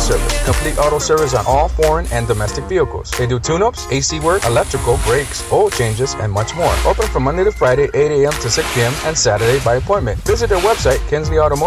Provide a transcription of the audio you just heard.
Service. Complete auto service on all foreign and domestic vehicles. They do tune-ups, AC work, electrical, brakes, oil changes, and much more. Open from Monday to Friday, 8 a.m. to 6 p.m. and Saturday by appointment. Visit their website, Kinsley Automotive.